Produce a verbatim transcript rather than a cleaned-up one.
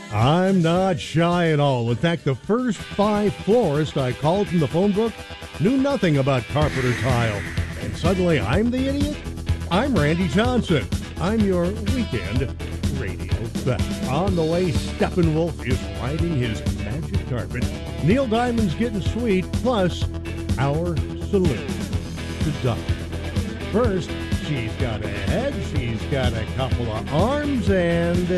I'm not shy at all. In fact, the first five florists I called from the phone book knew nothing about carpet or tile. And suddenly I'm the idiot? I'm Randy Johnson. I'm your weekend radio theft. On the way, Steppenwolf is riding his magic carpet. Neil Diamond's getting sweet, plus our salute to Doc. First, she's got a head, she's got a couple of arms, and